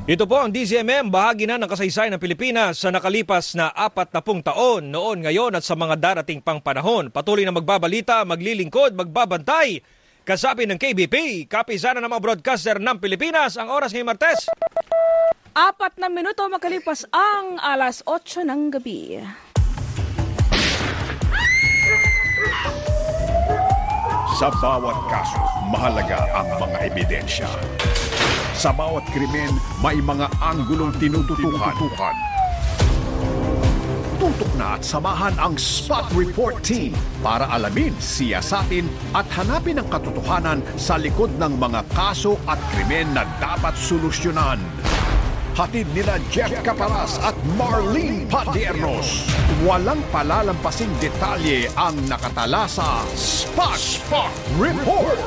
Ito po ang DZMM, bahagi na ng kasaysayan ng Pilipinas sa nakalipas na 40 taon, noon, ngayon at sa mga darating pang panahon. Patuloy na magbabalita, maglilingkod, magbabantay. Kasabi ng KBP, kapisanan ng mga broadcaster ng Pilipinas, ang oras ngayong Martes. 4 na minuto makalipas ang alas 8 ng gabi. Sa bawat kaso, mahalaga ang mga ebidensya. Sa bawat krimen, may mga anggulong tinututukan. Tutok na at samahan ang Spot Report Team para alamin, siyasatin at hanapin ang katotohanan sa likod ng mga kaso at krimen na dapat solusyonan. Hatid nila Jeff Caparas at Marlene Padiernos. Walang palalampasing detalye ang nakatala sa Spot Report.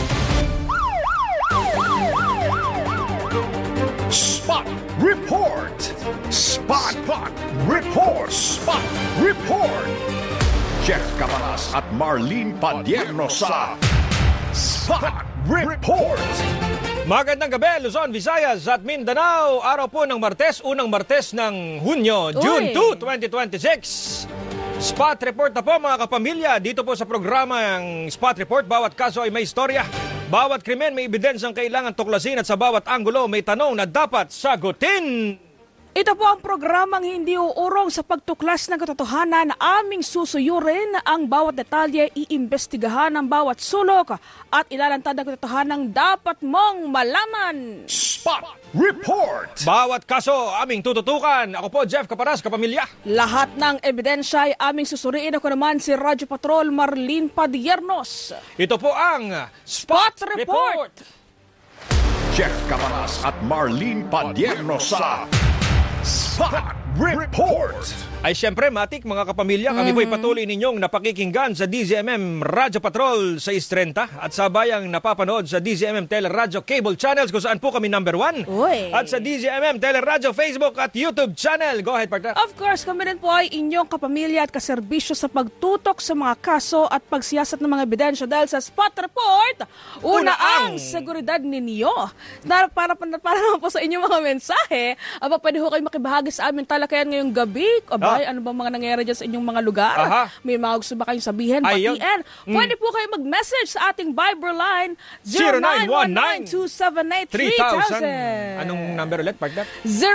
Spot Report! Spot Report! Spot Report! Jeff Caparas at Marlene Padiernos sa Spot Report! Magandang gabi, Luzon, Visayas at Mindanao. Araw po ng Martes, unang Martes ng Hunyo, June 2, 2026. Spot Report na po mga kapamilya. Dito po sa programang Spot Report, bawat kaso ay may istorya. Bawat krimen may ebidensyang kailangan tuklasin at sa bawat anggulo may tanong na dapat sagutin. Ito po ang programang hindi uurong sa pagtuklas ng katotohanan. Aming susuyurin ang bawat detalye, iimbestigahan ang bawat sulok at ilalantad ang katotohanan dapat mong malaman. Spot Report! Bawat kaso aming tututukan. Ako po, Jeff Caparas, kapamilya. Lahat ng ebidensya ay aming susuriin. Ako naman si Radyo Patrol Marlene Padiernos. Ito po ang Spot Report! Jeff Caparas at Marlene Padiernos sa Spot Report! Ay siyempre, matik mga kapamilya, kami po'y patuloy ninyong napakikinggan sa DZMM Radyo Patrol sa 630 at sabayang napapanood sa DZMM Teleradyo Cable Channels kung saan po kami number 1. Uy. At sa DZMM Teleradyo Facebook at YouTube channel. Go ahead, partner. Of course, kami rin po ay inyong kapamilya at kaserbisyo sa pagtutok sa mga kaso at pagsiyasat ng mga ebidensya dahil sa Spot Report, una ang seguridad ninyo. Para naman po sa inyong mga mensahe, pwede ho kayo makibahagi sa amin talakayan ngayong gabi. Ano ba mga nangyayari dyan sa inyong mga lugar? Aha. May mga gusto ba kayong sabihin, Ayun. batiin? Pwede po kayo mag-message sa ating Viber line 0919-278-3000. Anong number ulit, partner?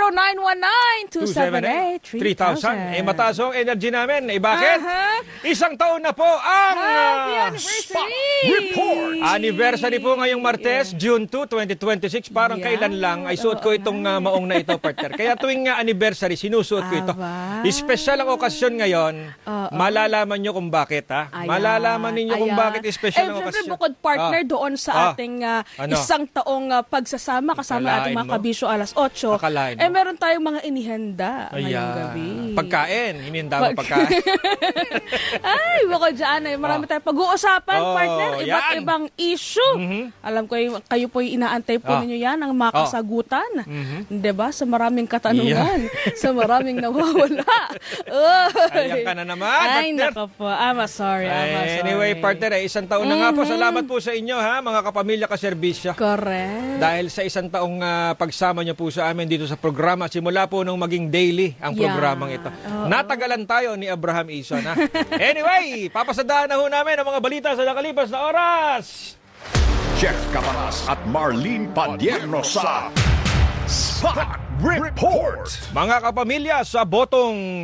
0919-278-3000. Mataas ang energy namin. Bakit? Isang taon na po ang Happy anniversary! Report! Anniversary po ngayong Martes, June 2, 2026. Parang kailan lang ay suot ko itong maong na ito, partner. Kaya tuwing anniversary, sinusuot ko ito. Special ang okasyon ngayon. Malalaman nyo kung bakit, ha? Malalaman ninyo kung bakit special ang okasyon. Siyempre, bukod partner doon sa ating isang taong pagsasama kasama ating mga kabisyo alas 8. Meron tayong mga inihanda ngayong gabi. Pagkain. Hinihanda mo pagkain. Ay, bukod dyan. Marami tayong pag-uusapan, partner. Iba't ibang issue. Alam ko, kayo po'y inaantay po ninyo yan, ang mga kasagutan. Diba? Sa maraming katanungan. Sa maraming nawawala. Ayan ka na naman, ay, nako po. Sorry. Anyway, partner, isang taon na nga po. Salamat po sa inyo, ha, mga kapamilya kaserbisyo. Correct. Dahil sa isang taong pagsama nyo po sa amin dito sa programa, simula po nung maging daily ang programang ito. Natagalan tayo ni Abraham Ison, ha? Anyway, papasadaan na ho namin ang mga balita sa nakalipas na oras. Jeff Caparas at Marlene Padiernos sa Spot Report! Mga kapamilya, sa botong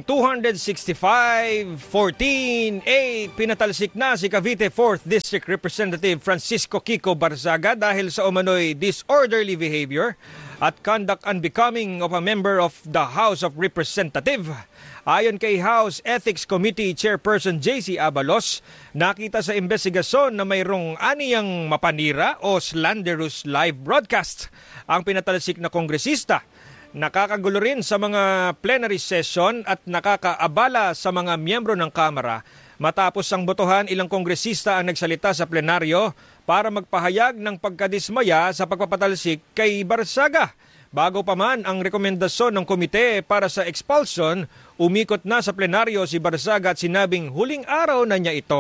265-14-8, pinatalsik na si Cavite 4th District Representative Francisco Kiko Barzaga dahil sa umano'y disorderly behavior at conduct unbecoming of a member of the House of Representatives. Ayon kay House Ethics Committee Chairperson JC Abalos, nakita sa investigasyon na mayroong aniyang mapanira o slanderous live broadcast ang pinatalsik na kongresista. Nakakagulo rin sa mga plenary session at nakakaabala sa mga miyembro ng Kamara. Matapos ang botohan, ilang kongresista ang nagsalita sa plenaryo para magpahayag ng pagkadismaya sa pagpapatalsik kay Barzaga. Bago pa man ang rekomendasyon ng komite para sa expulsion, umikot na sa plenaryo si Barzaga at sinabing huling araw na niya ito.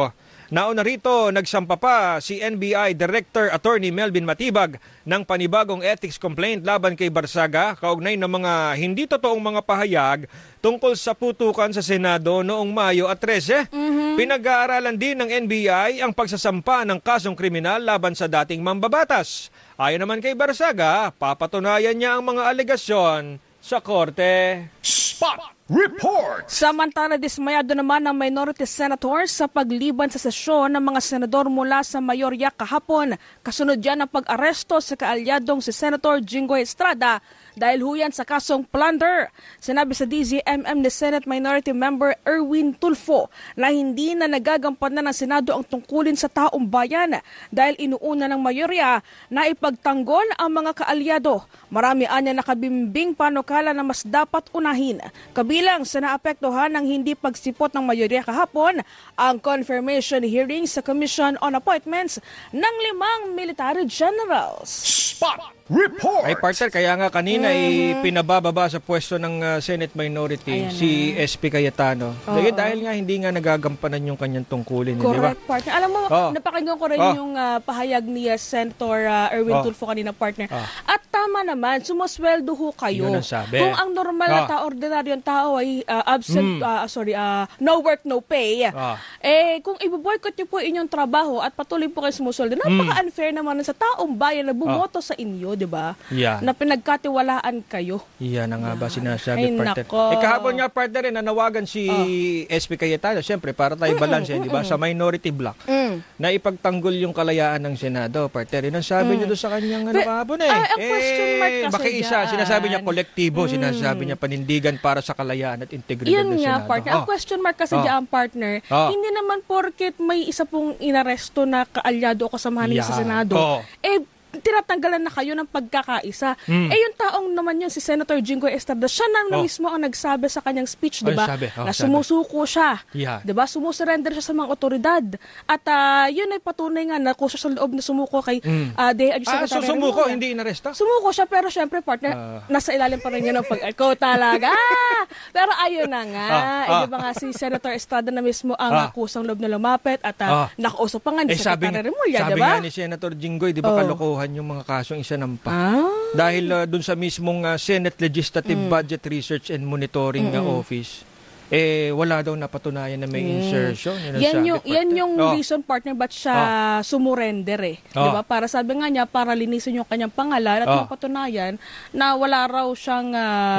Nauna rito, nagsampa pa si NBI Director Attorney Melvin Matibag ng panibagong ethics complaint laban kay Barzaga kaugnay ng mga hindi totoong mga pahayag tungkol sa putukan sa Senado noong Mayo at 13. Pinag-aaralan din ng NBI ang pagsasampa ng kasong kriminal laban sa dating mambabatas. Ayon naman kay Barzaga, papatunayan niya ang mga alegasyon sa korte. Spot Report! Samantala, dismayado naman ng minority senators sa pagliban sa sesyon ng mga senador mula sa mayorya kahapon. Kasunod yan ang pag-aresto sa kaalyadong si Senator Jinggoy Estrada dahil huyan sa kasong plunder. Sinabi sa DZMM ni Senate Minority Member Erwin Tulfo na hindi na nagagampanan ng Senado ang tungkulin sa taong bayan dahil inuuna ng mayorya na ipagtanggol ang mga kaalyado. Marami anya nakabimbing panukala na mas dapat unahin. Kabilang sa naapektuhan ng hindi pagsipot ng mayorya kahapon ang confirmation hearing sa Commission on Appointments ng 5 military generals. Spot Report! Ay partner, kaya nga kanina pinabababa sa pwesto ng Senate Minority Ayan si SP Cayetano. Dahil nga hindi nga nagagampanan yung kanyang tungkulin. Correct, di ba? partner. Alam mo, napakinggan ko rin yung pahayag ni Senator Erwin Tulfo kanina, partner. At tama naman, sumusweldo ho kayo. Yun ang sabi. Kung ang normal na tao, ordinaryong tao ay no work, no pay, kung ibo-boycott niyo po inyong trabaho at patuloy po kayo sumusweldo, napaka-unfair naman sa taong bayan na bumoto sa inyo, di ba? Yeah. Na pinagkatiwalaan kayo. Iyan na nga ba sinasabi, Ay, partner? nako. Kahapon nga, partner, nanawagan si SP Cayetano, siyempre, para tayo balance, di ba, sa minority block, na ipagtanggol yung kalayaan ng Senado, partner. Yun ang sabi niya doon sa kanyang kahapon ang question mark kasi baka isa, dyan. sinasabi niya kolektibo, sinasabi niya panindigan para sa kalayaan at integridad Yun ng nga, Senado. partner. Ang question mark kasi dyan, partner, hindi naman porket may isa pong inaresto na kaalyado o kasamahan niya sa Senado, tinatanggalan na kayo ng pagkakaisa. Yung taong naman yun, si Senator Jinggoy Estrada, siya na mismo ang nagsabi sa kanyang speech, di ba? Na sumusuko siya. Di ba? Sumusurrender siya sa mga otoridad. At yun ay patunay nga na kung siya sa loob na sumuko kay DHS Secretary sumuko, Remulla. hindi inaresto? Sumuko siya, pero syempre, partner, nasa ilalim pa rin yun ng pag-ako talaga. Pero ayun na nga. Di ba nga si Senator Estrada na mismo ang kusang loob na lumapit at nakausap pa nga ni Secretary Remulla, di sabi ba? nga ni Senator Jinggoy, di ba kalokohan yung mga kasong isinampa. Dahil dun sa mismong Senate Legislative Budget Research and Monitoring Office, wala daw napatunayan na may insertion. Yan yung reason, partner, ba't siya sumurrender Di ba? Para sabi nga niya, para linisin yung kanyang pangalan at mapatunayan na wala raw siyang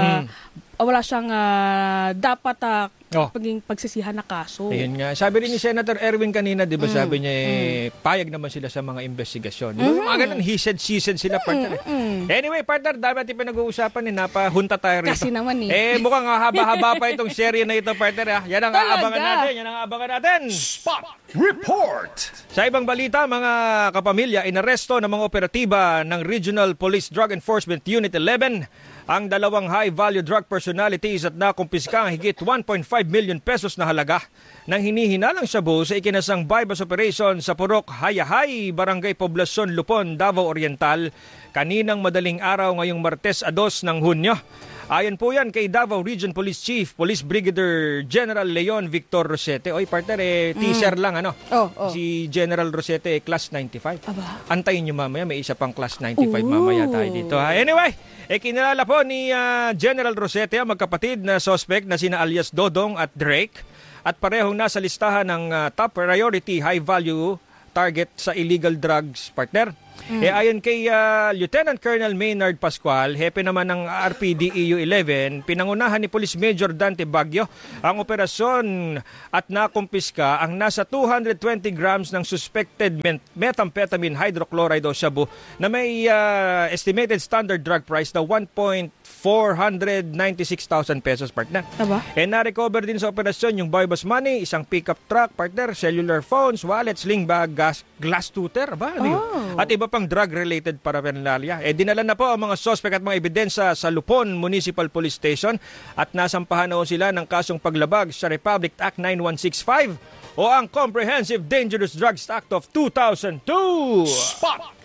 dapat paging pagsisihan na kaso. Ayun nga. Sabi rin ni Senator Erwin kanina, di ba, sabi niya, payag naman sila sa mga investigasyon. Mga ganun, he said, she said sila, partner. Anyway, partner, dami natin pinag-uusapan, napahunta tayo rito. Kasi naman mukhang haba-haba pa itong serye na ito, partner. Yan ang aabangan natin. Spot Report! Sa ibang balita, mga kapamilya, inaresto ng mga operatiba ng Regional Police Drug Enforcement Unit 11 ang 2 high-value drug personalities at nakumpiska ang higit 1.5 million pesos na halaga ng hinihinalang shabu sa ikinasang bypass operation sa Purok Hayahay, Barangay Poblacion, Lupon, Davao Oriental, kaninang madaling araw ngayong Martes 2 ng Hunyo. Ayon po yan kay Davao Region Police Chief, Police Brigadier General Leon Victor Rosete. Oy, partner, teaser lang, Si General Rosete, Class 95. Aba. Antayin nyo mamaya, may isa pang Class 95 mamaya tayo dito. Anyway, kinalala po ni General Rosete ang magkapatid na suspect na sina alias Dodong at Drake at parehong nasa listahan ng top priority high-value target sa illegal drugs, partner. Ayon kay Lieutenant Colonel Maynard Pascual, hepe naman ng RPD EU11, pinangunahan ni Police Major Dante Baguio ang operasyon at nakumpiska ang nasa 220 grams ng suspected methamphetamine hydrochloride o shabu na may estimated standard drug price na 1,496,000 pesos, partner. Na-recover din sa operasyon yung bypass money, isang pickup truck, partner, cellular phones, wallet, sling bag, glass tutor, at iba pang drug-related paraphernalia. Dinala na po ang mga suspect at mga ebidensya sa Lupon Municipal Police Station at nasampahan na sila ng kasong paglabag sa Republic Act 9165 o ang Comprehensive Dangerous Drugs Act of 2002. Spot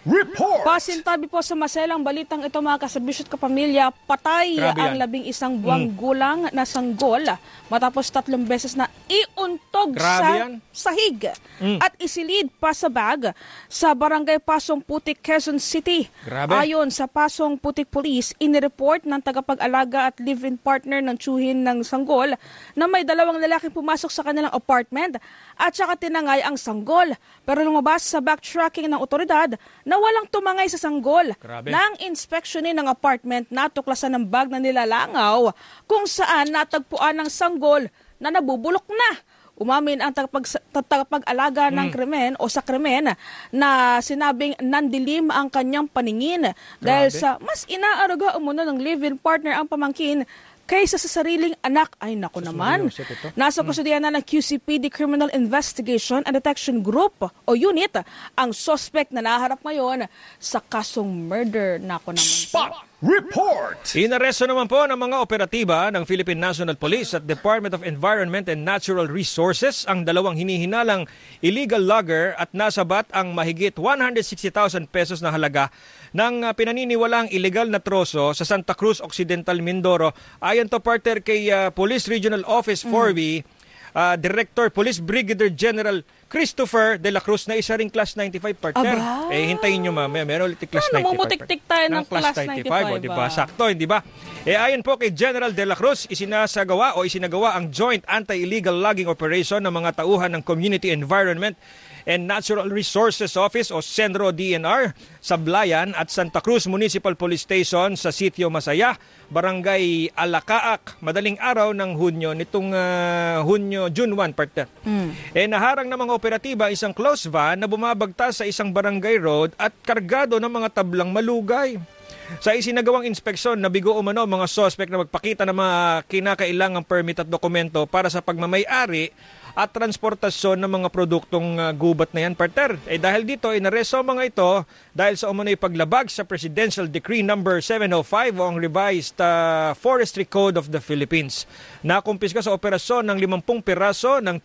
Report! Pasintabi po sa maselang balitang ito mga kaserbisyo at kapamilya, patay Grabe ang yan. 11 buwang gulang na sanggol matapos 3 beses na iuntog Grabe sa yan. sahig at isilid pa sa bag sa barangay Pasong Putik, Quezon City. Grabe. Ayon sa Pasong Putik Police, inireport ng tagapag-alaga at live-in partner ng tiyuhin ng sanggol na may 2 lalaking pumasok sa kanilang apartment at saka tinangay ang sanggol. Pero lumabas sa backtracking ng otoridad na walang tumangay sa sanggol. Grabe. Nang inspeksyonin ng apartment, natuklasan ng bag na nilalangaw kung saan natagpuan ng sanggol na nabubulok na. Umamin ang tagapag-alaga ng krimen o sa krimen na sinabing nandilim ang kanyang paningin dahil Grabe. sa mas inaaruga umano ng live-in partner ang pamangkin kaysa sa sariling anak. Ay naku naman. Mariusip ito. Nasa kustudiyan na ng QCPD Criminal Investigation and Detection Group o unit ang suspect na naharap ngayon sa kasong murder. Naku naman. Spot Report! Inaresto naman po ng mga operatiba ng Philippine National Police at Department of Environment and Natural Resources ang 2 hinihinalang illegal logger at nasabat ang mahigit 160,000 pesos na halaga ng pinaniniwalang illegal na troso sa Santa Cruz Occidental, Mindoro. Ayon to partner kay Police Regional Office 4B, Director Police Brigadier General Christopher De La Cruz na isa ring Class 95 partner. Aba. Hintayin nyo mamaya, meron ulit Class 95. Namumutik-tik tayo ng Class 95, o, diba? Sakto, hindi ba? Ayon po kay General De La Cruz, isinagawa ang joint anti-illegal logging operation ng mga tauhan ng Community Environment and Natural Resources Office o Centro DNR sa Blayan at Santa Cruz Municipal Police Station sa Sitio Masaya, Barangay Alacaak, madaling araw ng Hunyo, nitong June 1, partner. Naharang ng mga operatiba isang close van na bumabagtas sa isang barangay road at kargado ng mga tablang malugay. Sa isinagawang inspeksyon, nabigo umano mga suspect na magpakita ng mga kinakailangang permit at dokumento para sa pagmamay-ari at transportasyon ng mga produktong gubat na yan, partner. Dahil dito, inaresto ang mga ito dahil sa umano'y paglabag sa Presidential Decree number 705 o ang revised Forestry Code of the Philippines. Nakumpiska sa operasyon ng 50 piraso ng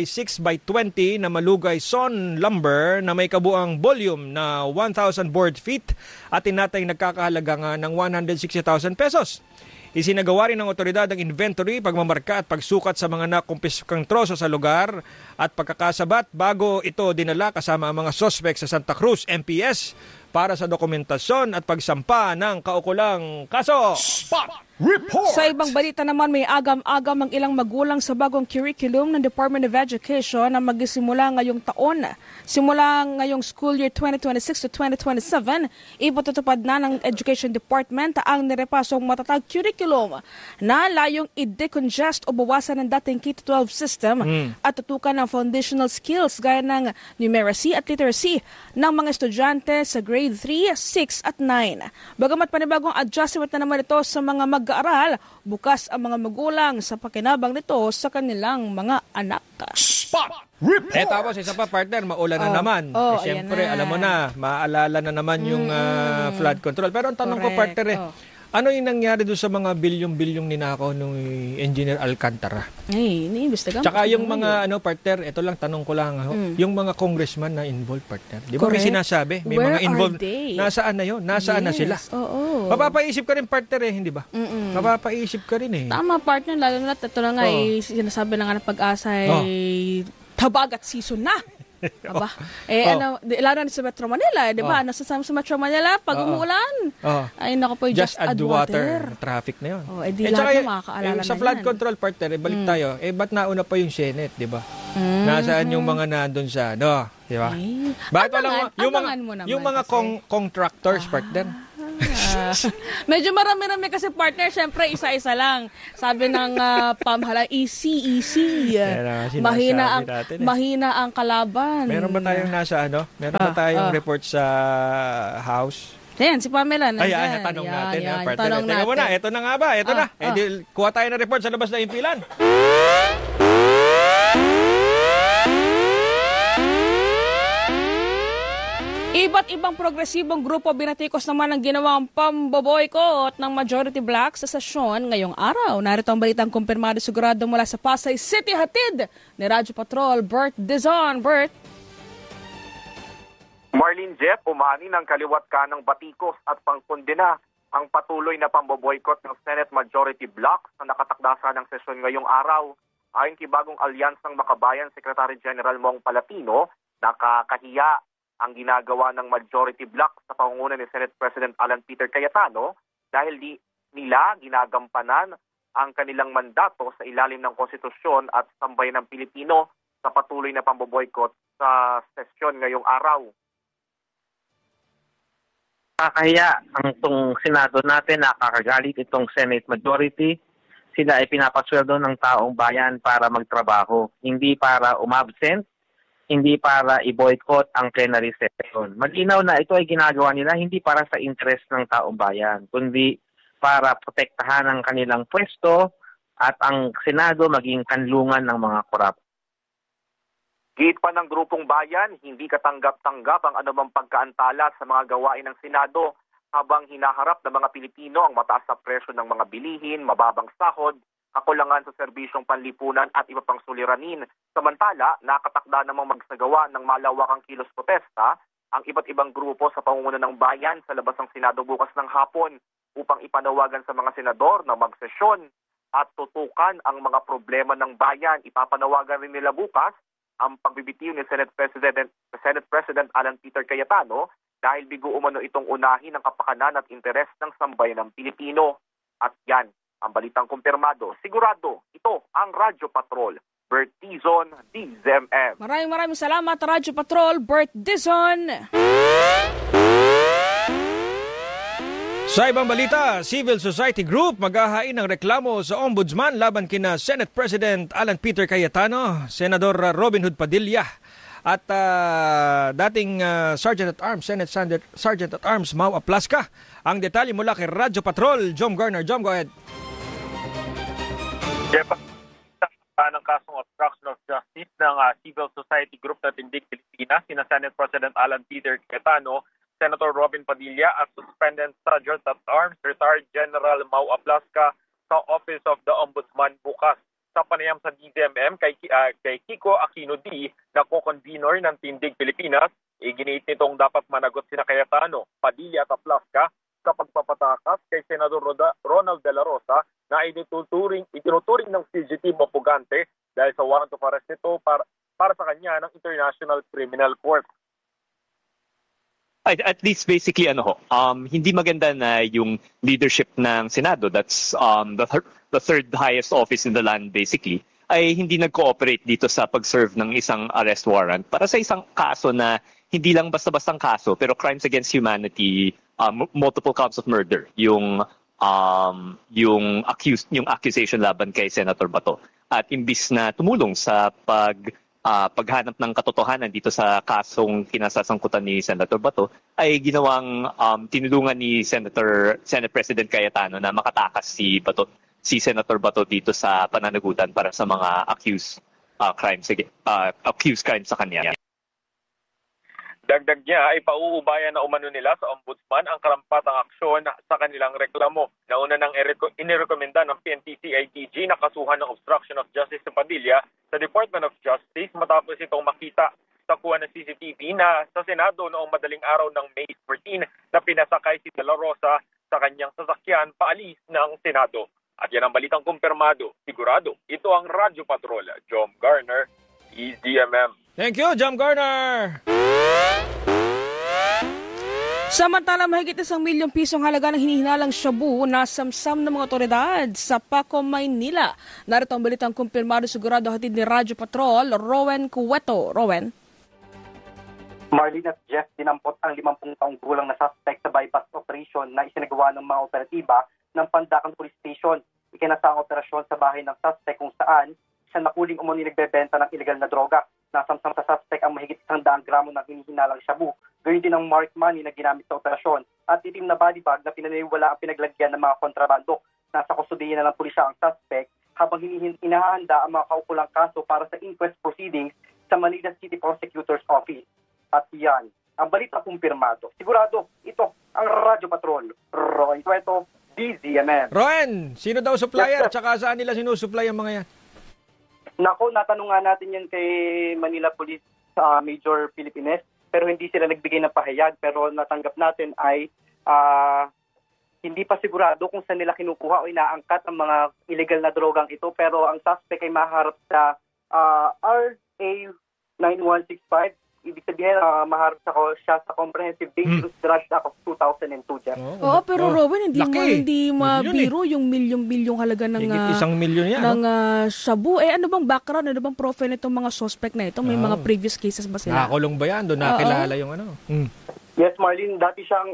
2x6x20 na malugay sawn lumber na may kabuang volume na 1,000 board feet at tinatay nagkakahalaga nga ng 160,000 pesos. Isinagawa rin ng otoridad ang inventory, pagmamarka at pagsukat sa mga nakumpiskang troso sa lugar at pagkakasabat bago ito dinala kasama ang mga suspect sa Santa Cruz MPS para sa dokumentasyon at pagsampa ng kaukulang kaso. Spot Report! Sa ibang balita naman, may agam-agam ang ilang magulang sa bagong curriculum ng Department of Education na magsisimula ngayong taon. Simula ngayong school year 2026 to 2027, ipatutupad na ng Education Department ang nirepasong matatag curriculum na layong i-decongest o bawasan ng dating K-12 system at tutukan ng foundational skills gaya ng numeracy at literacy ng mga estudyante sa grade 3, 6 at 9. Bagamat panibagong adjustment na naman ito sa mga mag-aaral, bukas ang mga magulang sa pakinabang nito sa kanilang mga anak. Spot Report! Tapos isa pa, partner, maulan na naman. ayan Siyempre, na. alam mo na, maaalala na naman yung flood control. Pero ang tanong ko, Correct. partner, ano yung nangyari doon sa mga bilyong-bilyong ninakaw ng Engineer Alcantara? Ay, iniimbestigahan. Tsaka yung mga, partner, ito lang, tanong ko lang, yung mga congressman na involved, partner. Di ba may Correct. sinasabi? May Where mga involved. are they? Nasaan na yun? Nasaan na sila? Oo. Mapapaisip ka rin, partner, hindi ba? Mapapaisip ka rin, Tama, partner. Lalo na ito na nga, sinasabi na nga ng pag-asa tabag at season na. Aba. Lalo na sa Metro Manila, di ba? Nasasama sa Metro Manila, pag umuulan. Ay, naku po, just add water. Traffic na yun. Di lahat na makakaalala sa na flood yan. control, partner, balik tayo. Ba't nauna pa yung Senate, di ba? Nasaan yung mga nandun sa, di ba? Bakit walang abangan mo naman yung mga kasi. contractors, partner? Medyo marami-rami kasi, partner. Siyempre, isa-isa lang. Sabi ng pamahala, easy. Yan ang sinasabi natin, Mahina ang kalaban. Meron ba tayong nasa Meron ba tayong report sa House? Yan, si Pamela. Ay, tanong natin. Partner. Tanong Teka natin. muna, ito na nga ba? Ito na. Kuha tayo ng report sa labas na impilan. Iba't ibang progresibong grupo binatikos naman ang ginawang pamboboykot ng majority black sa sesyon ngayong araw. Narito ang balitang kumpirmado sigurado mula sa Pasay City, hatid ni Radyo Patrol Bert Dizon. Bert. Marlene Jeff, umani ng kaliwat kanang batikos at pangkondena ang patuloy na pamboboykot ng Senate Majority Bloc na nakatakdasa ng sesyon ngayong araw. Ayon kay bagong alyansang Makabayan Secretary General Mong Palatino, nakakahiya ang ginagawa ng Majority Bloc sa pangunguna ni Senate President Alan Peter Cayetano dahil di nila ginagampanan ang kanilang mandato sa ilalim ng konstitusyon at sambayan ng Pilipino sa patuloy na pamboboykot sa sesyon ngayong araw. Nakakahiya ang itong Senado natin, nakakagalit itong Senate Majority. Sila ay pinapasweldo ng taong bayan para magtrabaho, hindi para umabsent, hindi para i-boycott ang plenary session. Malinaw na ito ay ginagawa nila hindi para sa interest ng taong bayan, kundi para protektahan ang kanilang pwesto at ang Senado maging kanlungan ng mga korap. Git pa ng grupong bayan, hindi katanggap-tanggap ang anumang pagkaantala sa mga gawain ng Senado habang hinaharap ng mga Pilipino ang mataas na presyo ng mga bilihin, mababang sahod, kakulangan sa serbisyong panlipunan at iba pang suliranin. Samantala, nakatakda namang magsagawa ng malawakang kilos protesta ang iba't ibang grupo sa pangunguna ng bayan sa labas ng Senado bukas ng hapon upang ipanawagan sa mga senador na magsesyon at tutukan ang mga problema ng bayan. Ipapanawagan rin nila bukas ang pagbibitiw ni Senate President Alan Peter Cayetano dahil bigo umano itong unahin ang kapakanan at interes ng sambayan ng Pilipino. At yan, ang balitang kumpirmado. Sigurado, ito ang Radyo Patrol. Bert Dizon, DZMM. Maraming salamat, Radyo Patrol, Bert Dizon. Sa ibang balita, civil society group maghahain ng reklamo sa Ombudsman laban kina Senate President Alan Peter Cayetano, Senador Robin Hood Padilla at dating Sergeant at Arms, Senate Sergeant at Arms Mau Aplaska. Ang detalye mula kay Radyo Patrol, Jom Garner. Jom, go ahead. Ng kasong obstruction of justice ng civil society group na Tindig Pilipinas, sina Senate President Alan Peter Cayetano, Senator Robin Padilla at suspended Sergeant at Arms Retired General Mau Aplaska sa Office of the Ombudsman bukas. Sa panayam sa DZMM kay Kiko Aquino D, na co-convenor ng Tindig Pilipinas, iginit nitong dapat managot sina Cayetano, Padilla at Aplaska sa pagpapatakas kay Senador Ronald De La Rosa na itinuturing ng CGT mapugante dahil sa warrant of arrest nito para sa kanya ng International Criminal Court. At least basically hindi maganda na yung leadership ng Senado, that's the third highest office in the land basically, ay hindi nag-cooperate dito sa pag-serve ng isang arrest warrant para sa isang kaso na hindi lang basta-bastang kaso pero crimes against humanity, multiple counts of murder, yung accusation laban kay Senator Bato. At imbis na tumulong sa paghanap ng katotohanan dito sa kasong kinasasangkutan ni Senator Bato, ay ginawang tinulungan ni Senate President Cayetano na makatakas si Senator Bato dito sa pananagutan para sa mga accused crimes sa kanya. Dagdag niya ay pauubayan na umano nila sa Ombudsman ang karampatang aksyon sa kanilang reklamo. Nauna nang inirekomenda ng PNP-CIDG na kasuhan ng obstruction of justice sa Padilla sa Department of Justice matapos itong makita sa kuha ng CCTV na sa Senado noong madaling araw ng May 14 na pinasakay si De La Rosa sa kanyang sasakyan paalis ng Senado. At yan ang balitang kumpirmado. Sigurado, ito ang Radyo Patrol. Jom Garner, DZMM. Thank you, Jom Garner. Samantala, mahigit 1 milyong pisong halaga ng hinihinalang shabu na samsam ng mga otoridad sa Paco, Maynila. Narito ang balitang kumpirmado sigurado hatid ni Radyo Patrol, Rowen Cueto. Rowen. Marlene at Jeff, dinampot ang 50 taong gulang na suspect sa bypass operation na isinagawa ng mga operatiba ng Pandacan Police Station. Ikinasa ang operasyon sa bahay ng suspect kung saan siya nakuling umuni nagbebenta ng ilegal na droga. Nasamsam sa suspect ang mahigit 100 gramo ng hinihinalang shabu. Gayun din ang marked money na ginamit sa operasyon at itim na body bag na pinaniwala ang pinaglagyan ng mga kontrabando. Nasa kustudiya na ng pulisya ang suspect habang hinahanda ang mga kaukulang kaso para sa inquest proceedings sa Manila City Prosecutor's Office. At yan, ang balita kumpirmado. Sigurado, ito ang Radyo Patrol. Roy Cueto, DZMM. Roen, sino daw supplier? Yes, tsaka saan nila sinusupply ang mga yan? Nako, natanong nga natin yan kay Manila Police Major Filipines. pero hindi sila nagbigay ng pahayag. Pero natanggap natin ay hindi pa sigurado kung saan nila kinukuha o inaangkat ang mga illegal na drogang ito. Pero ang suspect ay maharap sa RA 9165. Ibig sabihin, maharap siya sa Comprehensive Dangerous Drugs Act of 2002, Jeff. Oo, pero Robin, Laki. hindi mabiro yung milyong-milyong halaga ng Higit 1 milyon yan. ng shabu. Ano bang background, ano bang profile nitong mga suspect na ito? May mga previous cases ba sila? Nakakulong ba yan? Doon nakilala yung ano? Yes, Marlene, dati siyang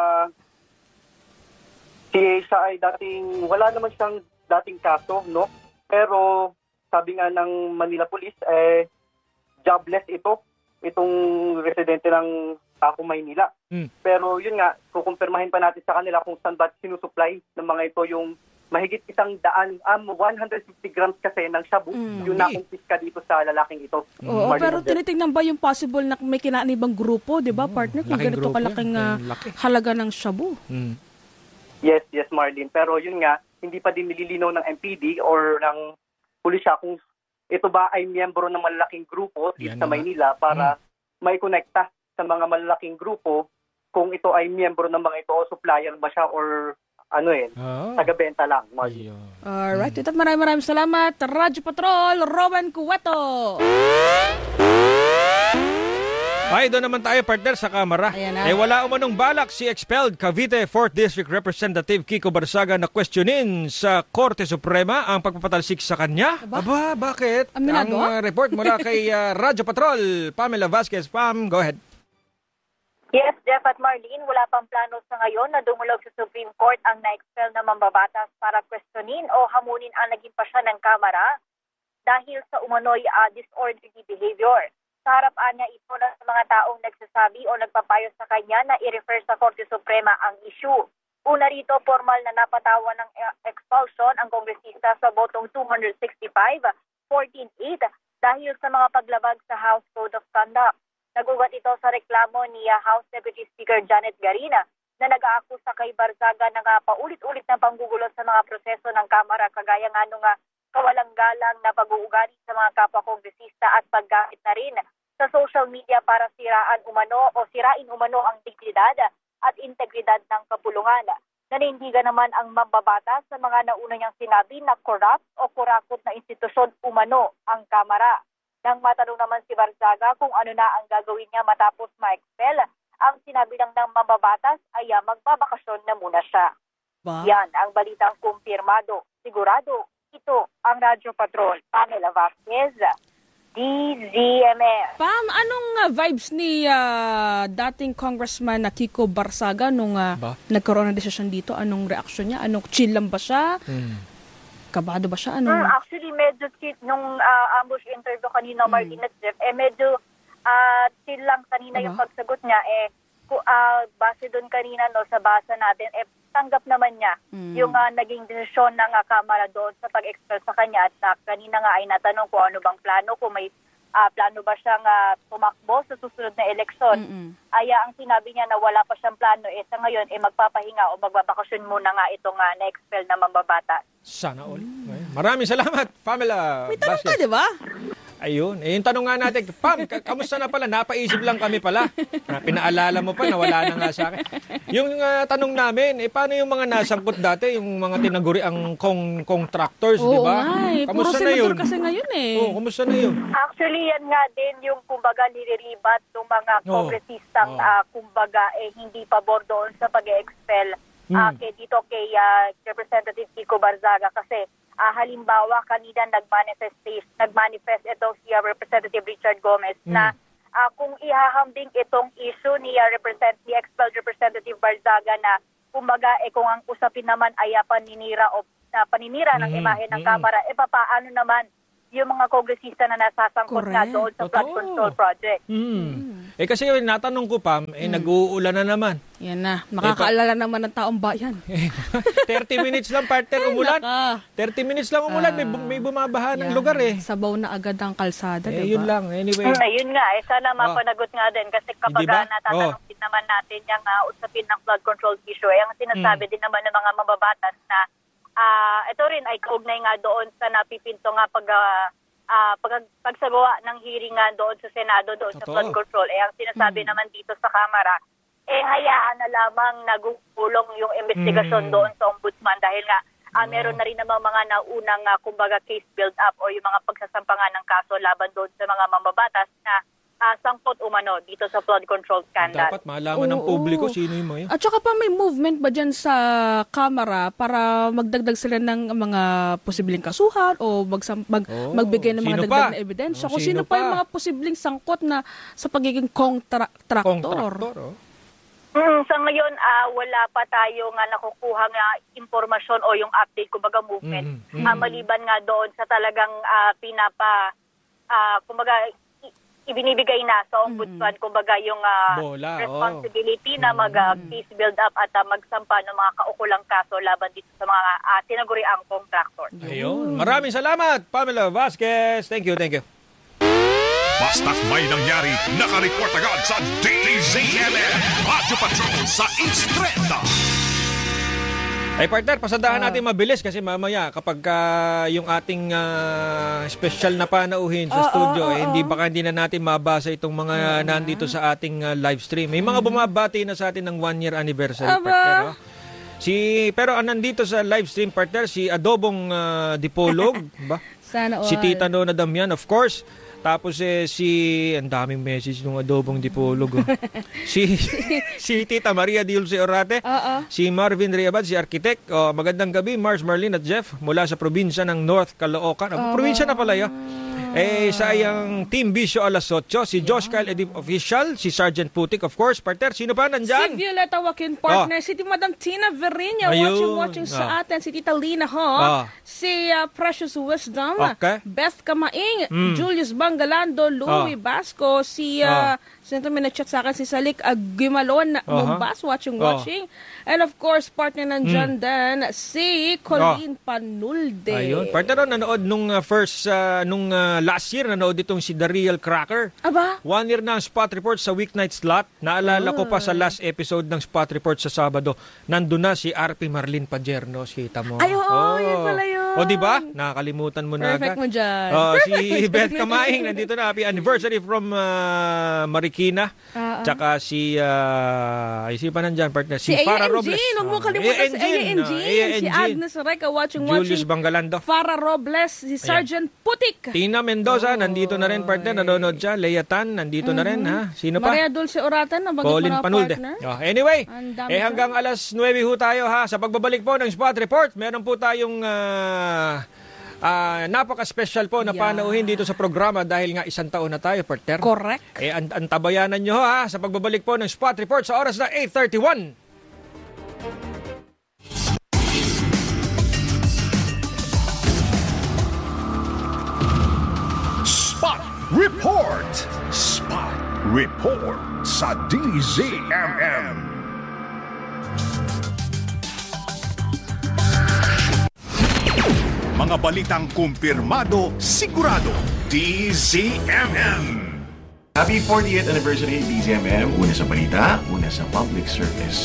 siya ay wala naman siyang dating kaso, no? Pero sabi nga ng Manila Police, jobless itong residente ng Taco, Maynila. Pero yun nga, kukumpirmahin pa natin sa kanila kung saan ba sinusupply ng mga ito yung mahigit 100, 150 grams kasi ng shabu, yung nakumpiska dito sa lalaking ito. Oo, pero tinitingnan ba yung possible na may kinaan ibang grupo, di ba, partner? Kung ganito kalaking halaga ng shabu. Yes, Marlene. Pero yun nga, hindi pa din nililinaw ng MPD or ng pulisya kung ito ba ay miyembro ng malalaking grupo dito sa Maynila para may konekta sa mga malalaking grupo kung ito ay miyembro ng mga ito o supplier ba siya or taga-benta lang. Alright, ito maraming salamat. Radyo Patrol, Rowan Cueto. Ay, doon naman tayo, partner, sa Kamara. Wala umanong balak si expelled Cavite 4th District Representative Kiko Barzaga na questionin sa Korte Suprema ang pagpapatalsik sa kanya. Aba, bakit? Aminado? Ang report mula kay Radyo Patrol, Pamela Vasquez. Pam, go ahead. Yes, Jeff at Marlene, wala pang plano sa ngayon na dumulog sa Supreme Court ang na-expel na mambabatas para questionin o hamunin ang naging pasya ng Kamara dahil sa umano'y disorderly behavior. Sa harapan niya ito na sa mga taong nagsasabi o nagpapayo sa kanya na i-refer sa Korte Suprema ang issue. Una rito, formal na napatawan ng expulsion ang kongresista sa botong 265-14-8 dahil sa mga paglabag sa House Code of Conduct. Nagugat ito sa reklamo ni House Deputy Speaker Janet Garina na nag-aakusa kay Barzaga ng paulit-ulit na panggugulo sa mga proseso ng Kamara kagaya nga nung kawalang galang na pag-uugali sa mga kapwa-kongresista at paggamit na rin sa social media para sirain umano ang dignidad at integridad ng kapulungan. Nanindigan naman ang mambabatas sa mga nauna niyang sinabi na corrupt o kurakot na institusyon umano ang Kamara. Nang matanong naman si Barzaga kung ano na ang gagawin niya matapos ma-expel, ang sinabi lang ng mambabatas ay magbabakasyon na muna siya. Yan ang balitang kumpirmado. Sigurado, ito ang Radyo Patrol. Pamela Vasquez, DZMR. Pam, anong vibes ni dating Congressman Kiko Barzaga nung nagkaroon ng desisyon dito? Anong reaksyon niya? Anong chill lang ba siya? Kabado ba siya? Actually, medyo chill. Nung ambush interview kanina, Marlene at Jeff, medyo chill lang kanina yung pagsagot niya. Base doon kanina sa basa natin, tanggap naman niya yung naging desisyon ng Kamara doon sa pag-expel sa kanya. At kanina nga ay natanong kung ano bang plano, kung may plano ba siyang tumakbo sa susunod na eleksyon. Ang sinabi niya na wala pa siyang plano, sa ngayon magpapahinga o magbabakasyon muna nga itong na-expel na mambabata. Sana all. Maraming salamat, Pamela. May tanong ka, di ba? Ayun. Yung tanong nga natin, Pam, kamusta na pala? Napaisip lang kami pala. Pinaalala mo pa, nawala na nga sa akin. Yung tanong namin, paano yung mga nasangkot dati, yung mga tinaguri ang contractors, di ba? Kamusta na yun? Kasi ngayon kamusta na yun? Actually, yan nga din yung kumbaga niliribat ng mga kongresistang kumbaga hindi pabor doon sa pag-expel kay Representative Kiko Barzaga kasi halimbawa kanina nagmanifest ito si Representative Richard Gomez na kung ihahambing itong issue ni expelled Representative Barzaga na kumbaga kung ang usapin naman ay paninira ng imahe ng Kamara, paano naman yung mga kongresista na nasasangkot na doon sa flood control project. Kasi yung natanong ko, Pam, nag-uulan na naman. Yan na. Makakaalala naman ng taong bayan. 30 minutes lang, partner, umulan. 30 minutes lang umulan. May bumabaha ng lugar Sabaw na agad ang kalsada, diba? Yun lang. Anyway. Ayun nga. Sana mapanagot nga din. Kasi kapag natatanong din naman natin yung usapin ng flood control issue, ang sinasabi din naman ng mga mababatas na ito rin ay kaugnay nga doon sa napipinto nga pagsagawa ng hearing nga doon sa Senado, doon sa flood control, ang sinasabi naman dito sa Kamara, hayaan na lamang nagugulong yung investigasyon doon sa ombudsman dahil nga meron na rin naman mga naunang kumbaga case build-up o yung mga pagsasampangan ng kaso laban doon sa mga mambabatas na sangkot umano dito sa flood control scandal. Dapat malaman ng publiko sino yung mga yun. At saka pa may movement ba dyan sa Kamara para magdagdag sila ng mga posibleng kasuhan o magbigay ng mga dagdag na ebidensya? Kung sino pa yung mga posibleng sangkot na sa pagiging kontraktor? Sa ngayon, wala pa tayo nga nakukuha nga impormasyon o yung update, kumbaga movement. Maliban nga doon sa talagang kumbaga ibinibigay na sa ombudsman, kumbaga yung responsibility na mag-case build up at magsampa ng mga kaukulang kaso laban dito sa mga tinaguriang contractor. Ayun. Maraming salamat, Pamela Vasquez. Thank you. Basta't may nangyari, nakareport agad sa DZMM Radyo Patrol sa Instreta. Ay partner, pasadahan natin mabilis kasi mamaya kapag yung ating special na panauhin sa studio, hindi na natin mabasa itong mga nandito sa ating live stream. May mga bumabati na sa atin ng 1-year anniversary, partner. Pero nandito sa live stream, partner, si Adobong Dipolog, ba? Sana all. Si Tita Nona Damian, of course. Tapos ang daming message ng Adobong Dipolog. Si Tita Maria Dulce Orate, si Marvin Riabad, si Architect. Magandang gabi, Mars, Marlene at Jeff mula sa probinsya ng North Caloocan. Probinsya na pala yun. Sayang Team Bisyo alas 8, si Josh Kyle Edip Official, si Sergeant Putik, of course. Partner, sino pa nandyan? Si Violeta Joaquin, partner. Si Madam Tina Verinia, watching sa atin. Si Tita Lina si Precious Wisdom, Beth Kamaing, Julius Bangalando, Louie Basco, si may na-chat sa akin si Salik Aguimalon, Mombas, watching. And of course, partner nandyan din, si Colleen Panulde. Ayun. Partner, nanood nung last year, nanood itong si The Real Cracker. Aba? 1 year na ang spot report sa weeknight slot. Naalala ko pa sa last episode ng spot report sa Sabado. Nandun na si RP Marlene Pajerno. Kita mo. Ay, yun pala yun. O, diba? Nakakalimutan mo na agad. Perfect mo dyan. Si Beth Kamaing, nandito na. Happy anniversary from Marikina. Tsaka si pa nandyan, partner. Si Farah Robles. Huwag mo kalimutan si A.N.G. Si Agnes Reca, watching. Julius Bangalando. Farah Robles, si Sergeant Putik. Tina Mendoza, nandito na rin, partner. Nanonood siya. Leia Tan, nandito na rin. Ha? Sino pa? Maria Dulce Oratan, nabanggit mo na Panulde. partner. Anyway, hanggang alas 9 ho tayo ha. Sa pagbabalik po ng Spot Report, meron po tayong napaka-special po na panauhin dito sa programa dahil nga 1 taon na tayo, partner. Correct. Antabayanan nyo ha sa pagbabalik po ng Spot Report sa oras na 8:31. Spot Report sa DZMM. Mga balitang kumpirmado, sigurado, DZMM. Happy 40th anniversary DZMM. Una sa balita, una sa public service.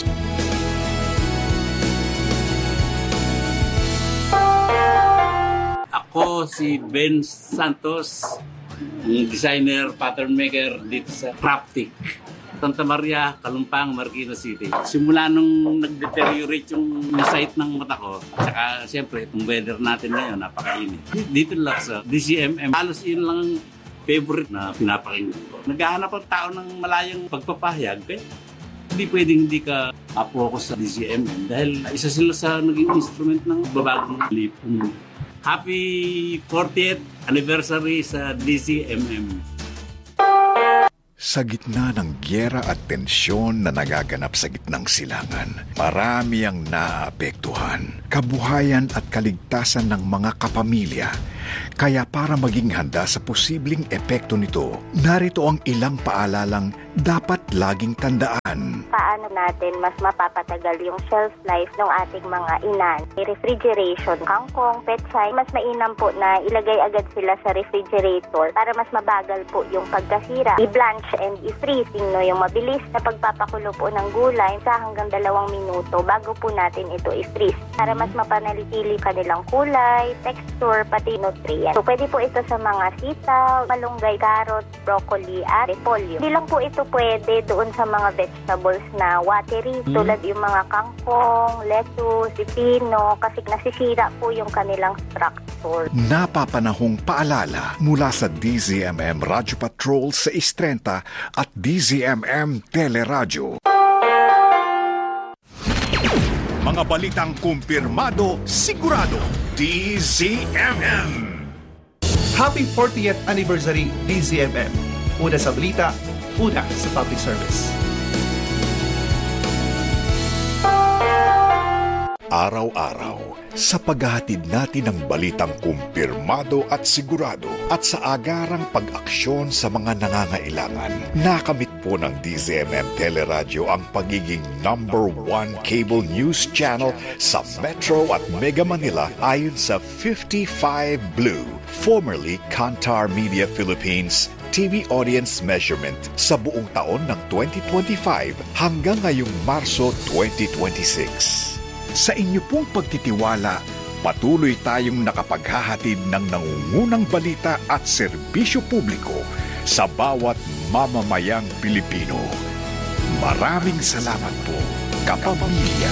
Ako si Ben Santos, designer, pattern maker dito sa Craftic, Santa Maria, Kalumpang, Marikina City. Simula nung nag-deteriorate yung site ng mata ko, saka siyempre itong weather natin ngayon, napakainit. Dito lang sa DZMM, halos yun lang favorite na pinapakinggan ko. Naghahanap ang tao ng malayang pagpapahayag, hindi pwedeng hindi ka focus sa DZMM dahil isa sila sa naging instrument ng babagong lipong. Happy 40th anniversary sa DZMM. Sa gitna ng gyera at tensyon na nagaganap sa gitnang silangan, marami ang naapektuhan, kabuhayan at kaligtasan ng mga kapamilya. Kaya para maging handa sa posibleng epekto nito, narito ang ilang paalalang dapat laging tandaan. Paano natin mas mapapatagal yung shelf life ng ating mga inan? Refrigeration, kangkong, pechay, mas mainam po na ilagay agad sila sa refrigerator para mas mabagal po yung pagkasira. I-blanch and i-freezing, no? Yung mabilis na pagpapakulo po ng gulay sa hanggang 2 minuto bago po natin ito i-freeze para mas mapanatili kanilang kulay, texture, pati nutrient. So, pwede po ito sa mga sitaw, malunggay, carrot, broccoli, at repolyo. Hindi lang po ito pwede doon sa mga vegetables na watery, tulad yung mga kangkong, lettuce, pipino, kasi nasisira po yung kanilang structure. Napapanahong paalala mula sa DZMM Radyo Patrol sa 630 at DZMM Teleradyo. Mga balitang kumpirmado, sigurado, DZMM. Happy 40th anniversary DZMM. Una sa balita, una sa public service. Araw-araw, sa paghahatid natin ng balitang kumpirmado at sigurado at sa agarang pag-aksyon sa mga nangangailangan, nakamit po ng DZMM Teleradyo ang pagiging #1 cable news channel sa Metro at Mega Manila ayon sa 55 Blue, formerly Kantar Media Philippines TV audience measurement sa buong taon ng 2025 hanggang ngayong Marso 2026. Sa inyo pong pagtitiwala, patuloy tayong nakapaghahatid ng nangungunang balita at serbisyo publiko sa bawat mamamayang Pilipino. Maraming salamat po, kapamilya.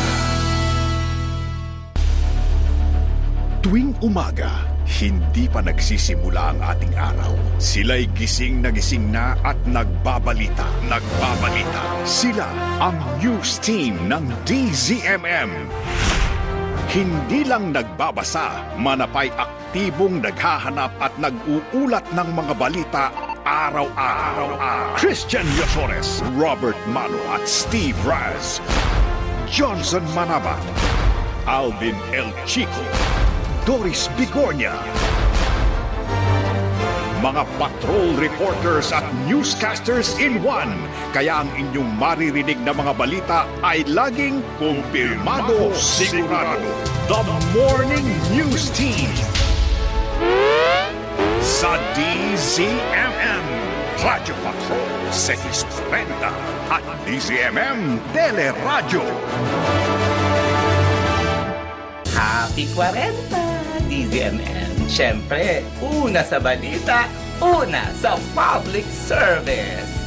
Tuwing umaga, hindi pa nagsisimula ang ating araw. Sila'y gising na at nagbabalita. Sila ang news team ng DZMM. Hindi lang nagbabasa, manapay aktibong naghahanap at nag-uulat ng mga balita araw-araw. Christian Yosores, Robert Mano at Steve Raz, Johnson Manaba, Alvin El Chico, Doris Bigornia. Mga patrol reporters at newscasters in one. Kaya ang inyong maririnig na mga balita ay laging kumpirmado, sigurado. The Morning News Team sa DZMM Radyo Patrol 630 at DZMM Teleradyo. Happy 40! DZMM. Siyempre, una sa balita, una sa public service.